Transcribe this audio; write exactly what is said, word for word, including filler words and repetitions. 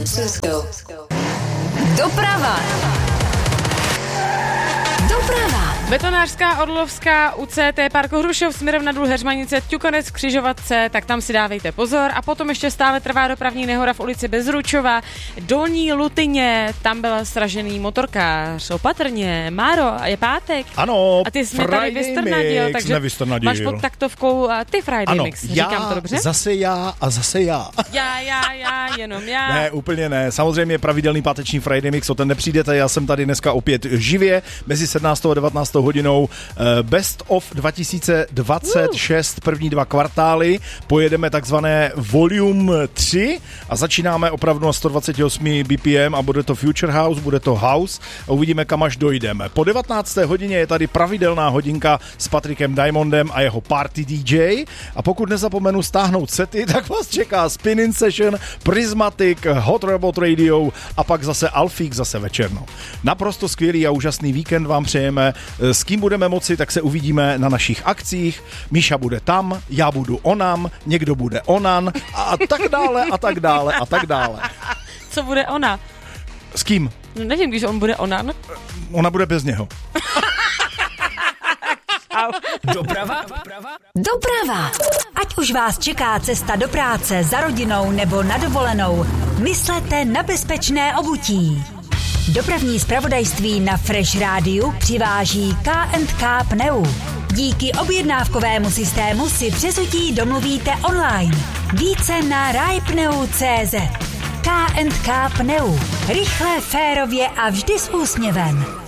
Cisco. Doprava. Doprava. Betonářská, Orlovská, U C T, Park Hrušov, Směrovna, Důl, Heřmanice, Ťukanec, Křižovatce, tak tam si dávejte pozor. A potom ještě stále trvá dopravní nehoda v ulici Bezručova, Dolní Lutyně, tam byl sražený motorkář. Opatrně, Máro, je pátek. Ano, a ty jsi mě tady vystrnadil, takže máš pod taktovkou ty Friday ano, Mix, já, říkám to dobře? zase já a zase já. Já, já, já, jenom já. Ne, úplně ne. Samozřejmě pravidelný páteční Friday Mix, o ten nepřijdete, já jsem tady dneska opět živě, mezi sedmnáctou a devatenáctou hodinou. Best of dva tisíce dvacet šest, uh. první dva kvartály, pojedeme takzvané Volume tři a začínáme opravdu na sto dvacet osm B P M a bude to Future House, bude to House a uvidíme, kam až dojdeme. Po devatenácté hodině je tady pravidelná hodinka s Patrikem Diamondem a jeho Party D J a pokud nezapomenu stáhnout sety, tak vás čeká Spinning Session, Prismatic, Hot Robot Radio a pak zase Alfík zase večerno. Naprosto skvělý a úžasný víkend vám přejeme. S kým budeme moci, tak se uvidíme na našich akcích. Míša bude tam, já budu onam, někdo bude onan a tak dále a tak dále a tak dále. Co bude ona? S kým? No nevím, když on bude onan. Ona bude bez něho. Doprava? Doprava. Ať už vás čeká cesta do práce, za rodinou nebo na dovolenou, myslete na bezpečné obutí. Dopravní zpravodajství na Fresh Rádiu přiváží K and K Pneu. Díky objednávkovému systému si přezutí domluvíte online. Více na rajpneu tečka cé zet. K and K Pneu. Rychle, férově a vždy s úsměvem.